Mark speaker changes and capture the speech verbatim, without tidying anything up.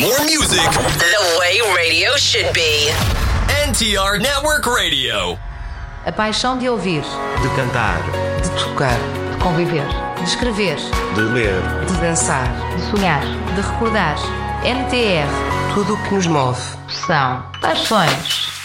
Speaker 1: More music
Speaker 2: the way radio should be.
Speaker 1: N T R Network Radio.
Speaker 3: A paixão de ouvir,
Speaker 4: de cantar,
Speaker 3: de tocar, de conviver, de escrever,
Speaker 4: de ler,
Speaker 3: de dançar, de sonhar, de recordar. N T R.
Speaker 5: Tudo o que nos move
Speaker 3: são paixões.